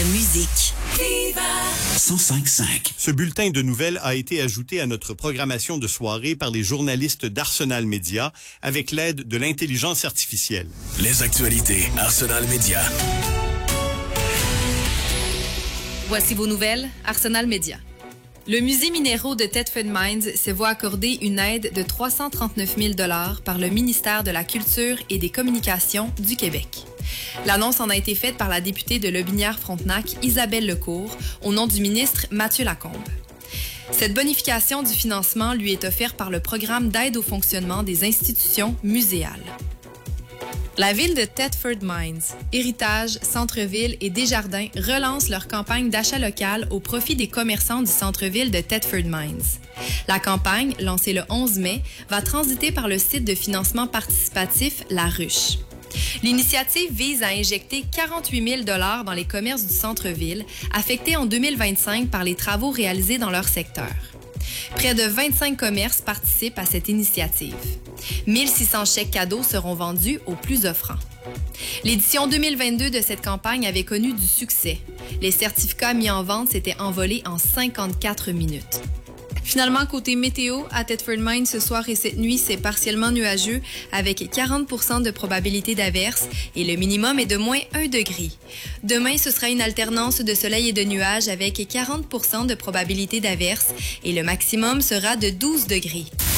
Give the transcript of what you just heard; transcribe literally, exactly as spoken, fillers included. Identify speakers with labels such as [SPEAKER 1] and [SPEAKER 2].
[SPEAKER 1] musique. Viva cent cinq cinq.
[SPEAKER 2] Ce bulletin de nouvelles a été ajouté à notre programmation de soirée par les journalistes d'Arsenal Média avec l'aide de l'intelligence artificielle.
[SPEAKER 1] Les actualités Arsenal Média.
[SPEAKER 3] Voici vos nouvelles, Arsenal Média. Le musée minéraux de Thetford Mines se voit accorder une aide de trois cent trente-neuf mille dollars par le ministère de la Culture et des Communications du Québec. L'annonce en a été faite par la députée de Lobinière-Frontenac, Isabelle Lecourt, au nom du ministre Mathieu Lacombe. Cette bonification du financement lui est offerte par le programme d'aide au fonctionnement des institutions muséales. La ville de Thetford Mines, Héritage, Centre-Ville et Desjardins relancent leur campagne d'achat local au profit des commerçants du centre-ville de Thetford Mines. La campagne, lancée le onze mai, va transiter par le site de financement participatif La Ruche. L'initiative vise à injecter quarante-huit mille dollars dans les commerces du centre-ville, affectés en deux mille vingt-cinq par les travaux réalisés dans leur secteur. Près de vingt-cinq commerces participent à cette initiative. mille six cents chèques cadeaux seront vendus aux plus offrants. L'édition deux mille vingt-deux de cette campagne avait connu du succès. Les certificats mis en vente s'étaient envolés en cinquante-quatre minutes. Finalement, côté météo, à Thetford Mines ce soir et cette nuit, c'est partiellement nuageux avec quarante pour cent de probabilité d'averse et le minimum est de moins un degré. Demain, ce sera une alternance de soleil et de nuages avec quarante pour cent de probabilité d'averse et le maximum sera de douze degrés.